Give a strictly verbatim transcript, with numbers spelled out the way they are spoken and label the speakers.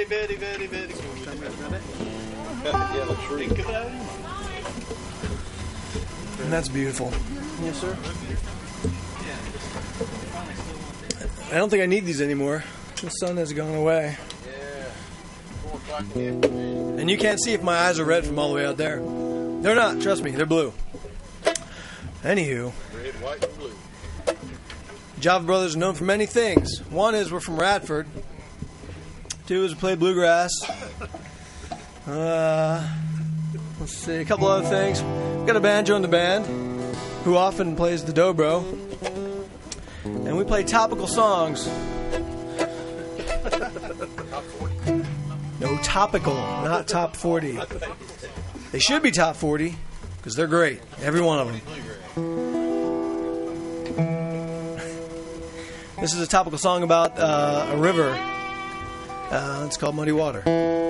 Speaker 1: very, very, very cool.
Speaker 2: Yeah, the tree.
Speaker 3: And that's beautiful.
Speaker 1: Yes, sir.
Speaker 3: I don't think I need these anymore. The sun has gone away.
Speaker 2: Yeah. Four o'clock in the afternoon.
Speaker 3: And you can't see if my eyes are red from all the way out there. They're not, trust me, they're blue. Anywho,
Speaker 2: Red, white, and blue.
Speaker 3: Java Brothers are known for many things. One is we're from Radford. Two is we play bluegrass. Uh, let's see, a couple other things. We've got a banjo in the band who often plays the dobro. And we play topical songs. No, topical, not top forty. They should be top forty because they're great, every one of them. This is a topical song about uh, a river. Uh, it's called Muddy Water.